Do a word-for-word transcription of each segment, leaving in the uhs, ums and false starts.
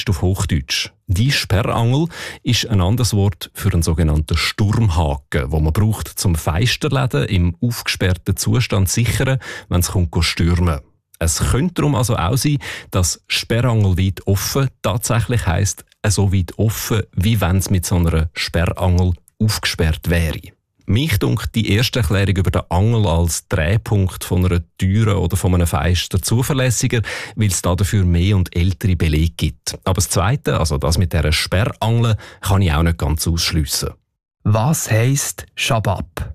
heisst auf Hochdeutsch. Die Sperrangel ist ein anderes Wort für einen sogenannten Sturmhaken, den man braucht, zum Feisterläden im aufgesperrten Zustand sichern, wenn es kommt stürmen. Es könnte darum also auch sein, dass Sperrangel weit offen tatsächlich heisst, so weit offen, wie wenn es mit so einer Sperrangel aufgesperrt wäre. Mich dunkt die erste Erklärung über den Angel als Drehpunkt von einer Türe oder von einem Feister zuverlässiger, weil es dafür mehr und ältere Belege gibt. Aber das Zweite, also das mit dieser Sperrangel, kann ich auch nicht ganz ausschliessen. Was heisst Schabab?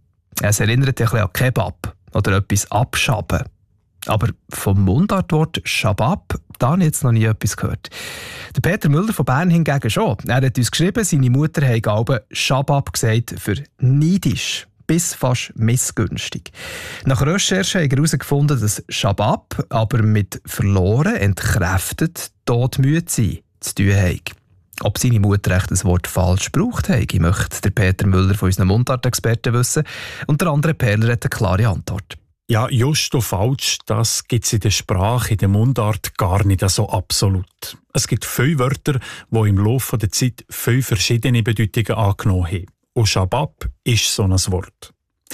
Es erinnert ein bisschen an Kebab oder etwas abschaben. Aber vom Mundartwort Schabab, da habe ich jetzt noch nie etwas gehört. Der Peter Müller von Bern hingegen schon. Er hat uns geschrieben, seine Mutter habe galben Schabab gesagt für neidisch bis fast missgünstig. Nach Recherche hat er herausgefunden, dass Schabab aber mit verloren, entkräftet, todmüde sein zu tun hat. Ob seine Mutter echt das Wort falsch gebraucht hat, möchte der Peter Müller von unseren Mundartexperten wissen. Und der andere Perler hat eine klare Antwort. Ja, just und falsch, das gibt es in der Sprache, in der Mundart gar nicht so absolut. Es gibt viele Wörter, die im Laufe der Zeit viele verschiedene Bedeutungen angenommen haben. Und Schabab ist so ein Wort.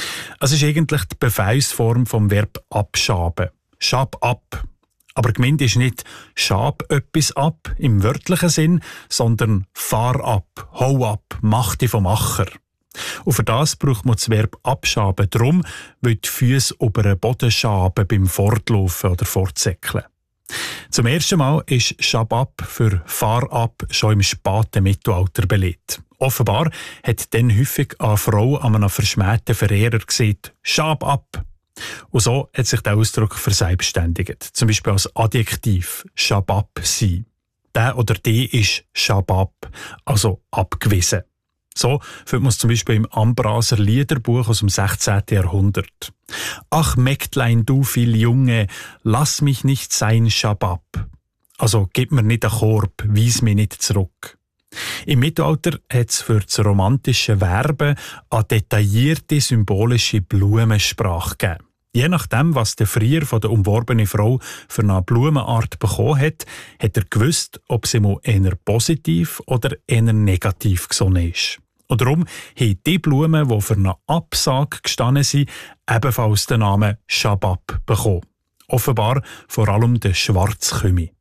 Es ist eigentlich die Befehlsform vom Verb abschaben. Schab ab. Aber gemeint ist nicht schab etwas ab im wörtlichen Sinn, sondern fahr ab, hau ab, mach dich vom Macher. Und für das braucht man das Verb abschaben. Darum, weil die Füße über den Boden schaben beim Fortlaufen oder Fortsäckeln. Zum ersten Mal ist Schabab für Fahr ab schon im späten Mittelalter belegt. Offenbar hat dann häufig eine Frau an einem verschmähten Verehrer gesagt, Schab ab. Und so hat sich der Ausdruck verselbstständigt. Zum Beispiel als Adjektiv Schabab sein. Der oder die ist Schabab, also abgewiesen. So findet man es zum Beispiel im Ambraser Liederbuch aus dem sechzehnten Jahrhundert. Ach Mägdlein, du viel Junge, lass mich nicht sein Schabab. Also gib mir nicht einen Korb, weis mich nicht zurück. Im Mittelalter hat es für das romantische Werben eine detaillierte symbolische Blumensprache gegeben. Je nachdem, was der Frier von der umworbenen Frau für eine Blumenart bekommen hat, hat er gewusst, ob sie mal eher positiv oder eher negativ gesonnen ist. Und darum haben die Blumen, die für eine Absage gestanden sind, ebenfalls den Namen Schabab bekommen. Offenbar vor allem der Schwarzkümi.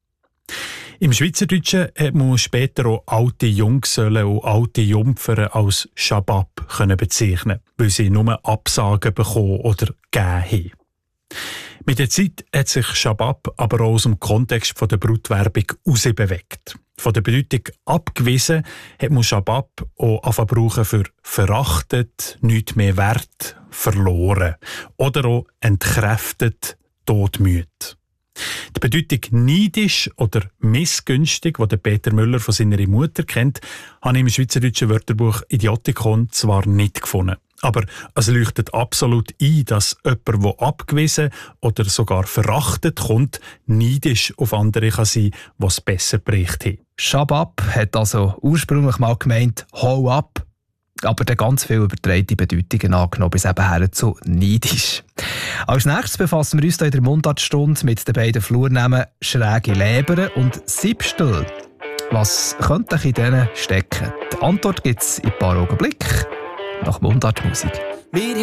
Im Schweizerdeutschen hat man später auch alte Junggesellen und alte Jungfern als Schabab bezeichnen, weil sie nur Absagen bekommen oder gegeben haben. Mit der Zeit hat sich Schabab aber auch aus dem Kontext der Brutwerbung herausbewegt. Von der Bedeutung abgewiesen hat man Schabab auch angefangen für verachtet, nichts mehr wert, verloren oder auch entkräftet, todmüde. Die Bedeutung neidisch oder missgünstig, die Peter Müller von seiner Mutter kennt, habe ich im schweizerdeutschen Wörterbuch Idiotikon zwar nicht gefunden. Aber es leuchtet absolut ein, dass jemand, der abgewiesen oder sogar verachtet kommt, neidisch auf andere kann sein, die es besser berichtet haben. Schabab hat also ursprünglich mal gemeint, hau ab, aber dann ganz viel übertreite Bedeutungen angenommen, bis eben her zu neidisch. Als nächstes befassen wir uns in der Mundartstunde mit den beiden Flurnamen schräge Leber und Siebstel. Was könnte in denen stecken? Die Antwort gibt es in ein paar Augenblicken nach Mundartmusik.